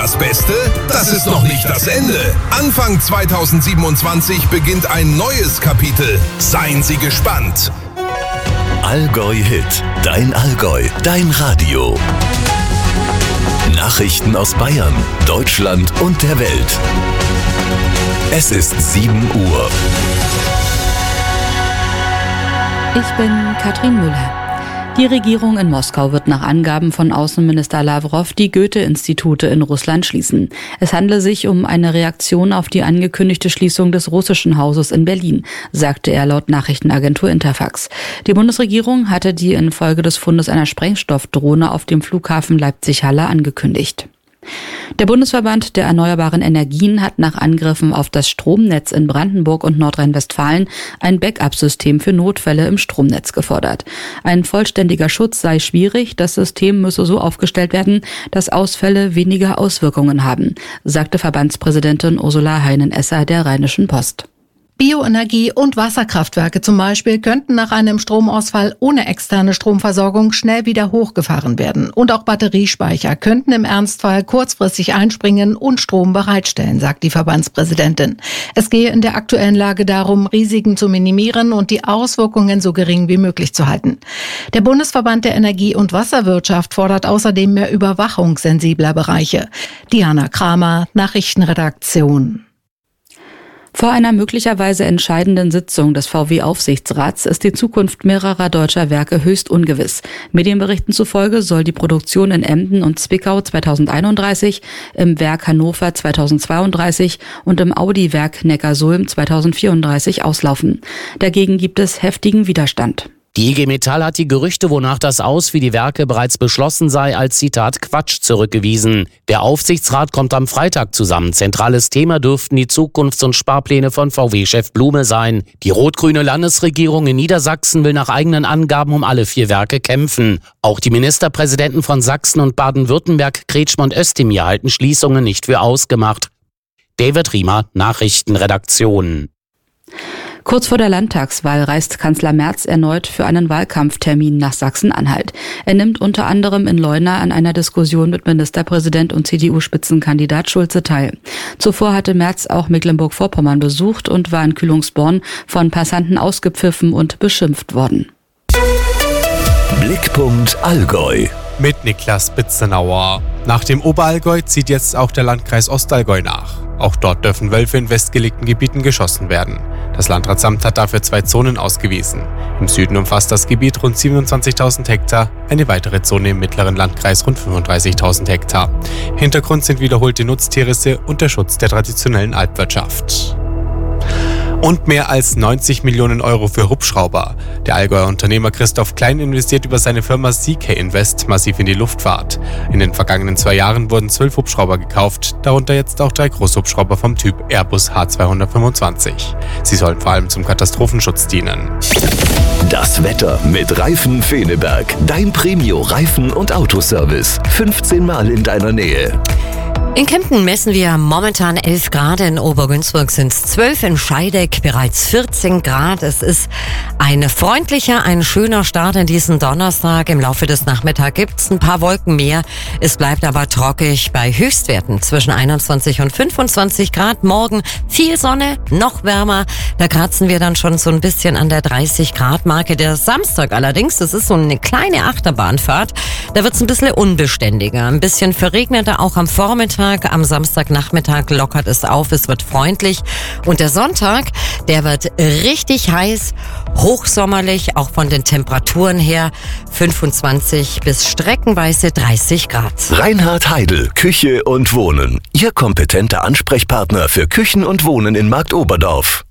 Das Beste, das ist noch nicht das Ende. Anfang 2027 beginnt ein neues Kapitel. Seien Sie gespannt. Allgäu Hit, dein Allgäu, dein Radio. Nachrichten aus Bayern, Deutschland und der Welt. Es ist 7 Uhr. Ich bin Katrin Müller. Die Regierung in Moskau wird nach Angaben von Außenminister Lawrow die Goethe-Institute in Russland schließen. Es handle sich um eine Reaktion auf die angekündigte Schließung des russischen Hauses in Berlin, sagte er laut Nachrichtenagentur Interfax. Die Bundesregierung hatte die infolge des Fundes einer Sprengstoffdrohne auf dem Flughafen Leipzig-Halle angekündigt. Der Bundesverband der erneuerbaren Energien hat nach Angriffen auf das Stromnetz in Brandenburg und Nordrhein-Westfalen ein Backup-System für Notfälle im Stromnetz gefordert. Ein vollständiger Schutz sei schwierig, das System müsse so aufgestellt werden, dass Ausfälle weniger Auswirkungen haben, sagte Verbandspräsidentin Ursula Heinen-Esser der Rheinischen Post. Bioenergie- und Wasserkraftwerke zum Beispiel könnten nach einem Stromausfall ohne externe Stromversorgung schnell wieder hochgefahren werden. Und auch Batteriespeicher könnten im Ernstfall kurzfristig einspringen und Strom bereitstellen, sagt die Verbandspräsidentin. Es gehe in der aktuellen Lage darum, Risiken zu minimieren und die Auswirkungen so gering wie möglich zu halten. Der Bundesverband der Energie- und Wasserwirtschaft fordert außerdem mehr Überwachung sensibler Bereiche. Diana Kramer, Nachrichtenredaktion. Vor einer möglicherweise entscheidenden Sitzung des VW-Aufsichtsrats ist die Zukunft mehrerer deutscher Werke höchst ungewiss. Medienberichten zufolge soll die Produktion in Emden und Zwickau 2031, im Werk Hannover 2032 und im Audi-Werk Neckarsulm 2034 auslaufen. Dagegen gibt es heftigen Widerstand. Die IG Metall hat die Gerüchte, wonach das Aus wie die Werke bereits beschlossen sei, als Zitat Quatsch zurückgewiesen. Der Aufsichtsrat kommt am Freitag zusammen. Zentrales Thema dürften die Zukunfts- und Sparpläne von VW-Chef Blume sein. Die rot-grüne Landesregierung in Niedersachsen will nach eigenen Angaben um alle 4 Werke kämpfen. Auch die Ministerpräsidenten von Sachsen und Baden-Württemberg, Kretschmer und Özdemir, halten Schließungen nicht für ausgemacht. David Riemer, Nachrichtenredaktion. Kurz vor der Landtagswahl reist Kanzler Merz erneut für einen Wahlkampftermin nach Sachsen-Anhalt. Er nimmt unter anderem in Leuna an einer Diskussion mit Ministerpräsident und CDU-Spitzenkandidat Schulze teil. Zuvor hatte Merz auch Mecklenburg-Vorpommern besucht und war in Kühlungsborn von Passanten ausgepfiffen und beschimpft worden. Blickpunkt Allgäu. Mit Niklas Bitzenauer. Nach dem Oberallgäu zieht jetzt auch der Landkreis Ostallgäu nach. Auch dort dürfen Wölfe in festgelegten Gebieten geschossen werden. Das Landratsamt hat dafür 2 Zonen ausgewiesen. Im Süden umfasst das Gebiet rund 27.000 Hektar, eine weitere Zone im mittleren Landkreis rund 35.000 Hektar. Hintergrund sind wiederholte Nutztierrisse und der Schutz der traditionellen Alpwirtschaft. Und mehr als 90 Millionen Euro für Hubschrauber. Der Allgäuer Unternehmer Christoph Klein investiert über seine Firma CK Invest massiv in die Luftfahrt. In den vergangenen 2 Jahren wurden 12 Hubschrauber gekauft, darunter jetzt auch 3 Großhubschrauber vom Typ Airbus H225. Sie sollen vor allem zum Katastrophenschutz dienen. Das Wetter mit Reifen Feneberg. Dein Premio-Reifen- und Autoservice. 15 Mal in deiner Nähe. In Kempten messen wir momentan 11 Grad, in Obergünzburg sind es 12, in Scheideck bereits 14 Grad. Es ist ein freundlicher, ein schöner Start in diesen Donnerstag. Im Laufe des Nachmittags gibt es ein paar Wolken mehr. Es bleibt aber trockig bei Höchstwerten zwischen 21 und 25 Grad. Morgen viel Sonne, noch wärmer. Da kratzen wir dann schon so ein bisschen an der 30 Grad Marke. Der Samstag allerdings, das ist so eine kleine Achterbahnfahrt. Da wird es ein bisschen unbeständiger, ein bisschen verregneter auch am Vormittag. Am Samstagnachmittag lockert es auf, es wird freundlich. Und der Sonntag, der wird richtig heiß, hochsommerlich, auch von den Temperaturen her 25 bis streckenweise 30 Grad. Reinhard Heidel, Küche und Wohnen. Ihr kompetenter Ansprechpartner für Küchen und Wohnen in Marktoberdorf.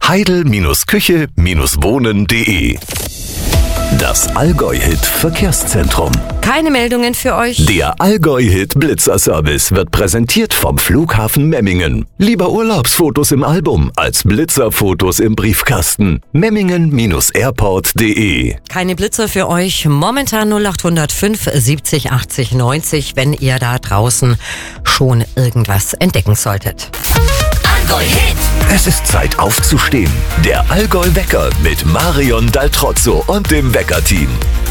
Heidel-Küche-Wohnen.de. Das Allgäu-Hit Verkehrszentrum. Keine Meldungen für euch. Der Allgäu-Hit Blitzerservice wird präsentiert vom Flughafen Memmingen. Lieber Urlaubsfotos im Album als Blitzerfotos im Briefkasten. Memmingen-airport.de. Keine Blitzer für euch. Momentan 0805 70 80 90, wenn ihr da draußen schon irgendwas entdecken solltet. Allgäu-Hit. Es ist Zeit aufzustehen. Der Allgäu-Wecker mit Marion Daltrozzo und dem Weckerteam.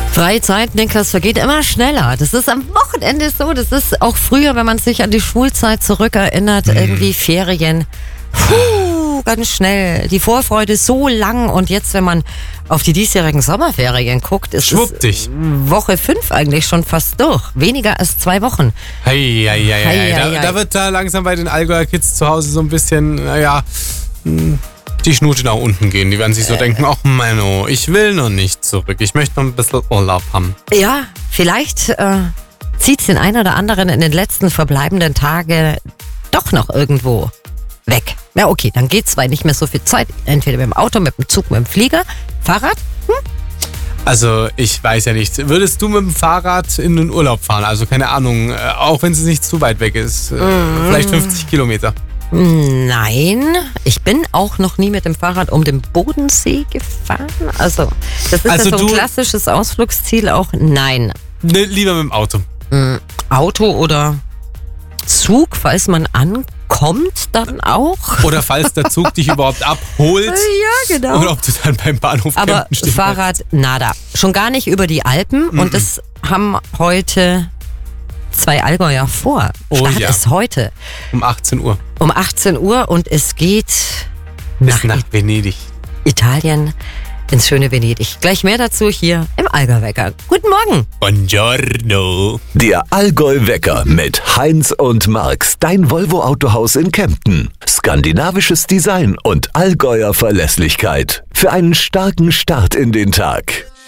Freie Zeit, Niklas, vergeht immer schneller. Das ist am Wochenende so. Das ist auch früher, wenn man sich an die Schulzeit zurückerinnert, irgendwie Ferien. Ganz schnell. Die Vorfreude so lang. Und jetzt, wenn man auf die diesjährigen Sommerferien guckt, ist es Woche 5 eigentlich schon fast durch. Weniger als 2 Wochen. Da wird da langsam bei den Allgäuer Kids zu Hause so ein bisschen, die Schnute nach unten gehen. Die werden sich so denken, ach Menno, ich will noch nicht zurück. Ich möchte noch ein bisschen Urlaub haben. Ja, vielleicht zieht es den einen oder anderen in den letzten verbleibenden Tagen doch noch irgendwo weg. Ja, okay, dann geht's, weil nicht mehr so viel Zeit. Entweder mit dem Auto, mit dem Zug, mit dem Flieger, Fahrrad. Also, ich weiß ja nicht. Würdest du mit dem Fahrrad in den Urlaub fahren? Also, keine Ahnung, auch wenn es nicht zu weit weg ist. Vielleicht 50 Kilometer. Nein, ich bin auch noch nie mit dem Fahrrad um den Bodensee gefahren. Also, das ist so ein klassisches Ausflugsziel auch. Nein. Ne, lieber mit dem Auto. Auto oder Zug, falls man ankommt, dann auch. Oder falls der Zug dich überhaupt abholt. Ja, genau. Oder ob du dann beim Bahnhof Aber Fahrrad, nada. Schon gar nicht über die Alpen. Und das haben heute 2 Allgäuer vor. Start ist heute. Um 18 Uhr. Um 18 Uhr und es geht bis nach Venedig. Italien, ins schöne Venedig. Gleich mehr dazu hier im Allgäu-Wecker. Guten Morgen. Buongiorno. Der Allgäu-Wecker mit Heinz und Marx, dein Volvo-Autohaus in Kempten. Skandinavisches Design und Allgäuer Verlässlichkeit. Für einen starken Start in den Tag.